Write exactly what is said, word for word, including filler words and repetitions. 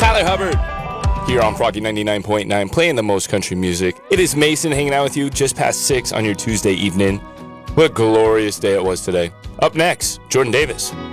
Tyler Hubbard here on Froggy ninety-nine point nine, playing the most country music. It is Mason hanging out with you just past six on your Tuesday evening. What a glorious day it was today. Up next, Jordan Davis.